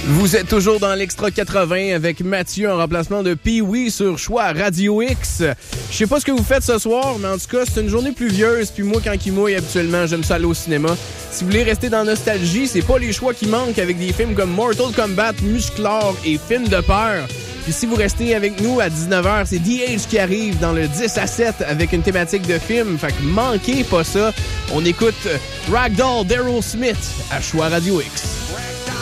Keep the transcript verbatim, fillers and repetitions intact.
Vous êtes toujours dans l'Extra quatre-vingts avec Mathieu en remplacement de Pee-Wee sur Choix Radio X. Je sais pas ce que vous faites ce soir, mais en tout cas, c'est une journée pluvieuse. Puis moi, quand il mouille, habituellement, j'aime ça aller au cinéma. Si vous voulez rester dans nostalgie, c'est pas les choix qui manquent avec des films comme Mortal Kombat, Musclor et Films de peur. Puis si vous restez avec nous à dix-neuf heures, c'est D H qui arrive dans le dix à sept avec une thématique de film. Fait que manquez pas ça. On écoute Ragdoll d'Aerosmith à Choix Radio X.